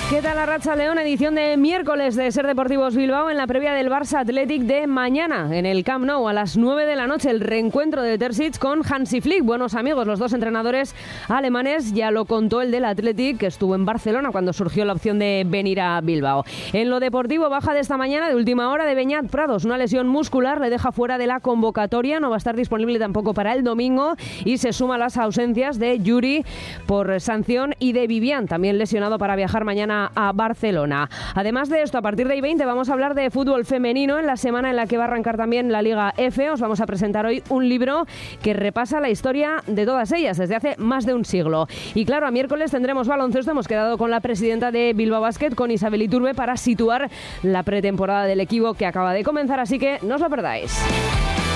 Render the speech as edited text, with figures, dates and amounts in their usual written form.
¿Qué tal Arratsaldeon? Edición de miércoles de Ser Deportivos Bilbao en la previa del Barça Athletic de mañana en el Camp Nou a las 9 de la noche. El reencuentro de Terzic con Hansi Flick. Buenos amigos, los dos entrenadores alemanes. Ya lo contó el del Athletic, que estuvo en Barcelona cuando surgió la opción de venir a Bilbao. En lo deportivo, baja de esta mañana de última hora de Beñat Prados. Una lesión muscular le deja fuera de la convocatoria. No va a estar disponible tampoco para el domingo. Y se suma a las ausencias de Yuri por sanción y de Vivian, también lesionado para viajar mañana a Barcelona. Además de esto, a partir de I20 vamos a hablar de fútbol femenino en la semana en la que va a arrancar también la Liga F. Os vamos a presentar hoy un libro que repasa la historia de todas ellas desde hace más de un siglo. Y claro, a miércoles tendremos baloncesto. Hemos quedado con la presidenta de Bilbao Basket, con Isabel Iturbe, para situar la pretemporada del equipo que acaba de comenzar, así que no os lo perdáis.